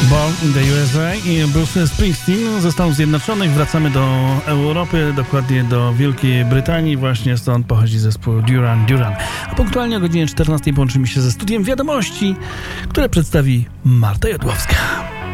Born in the USA i Bruce Springsteen ze Stanów Zjednoczonych. Wracamy do Europy, dokładnie do Wielkiej Brytanii. Właśnie stąd pochodzi zespół Duran Duran. A punktualnie o godzinie 14 połączymy się ze studiem wiadomości, które przedstawi Marta Jodłowska.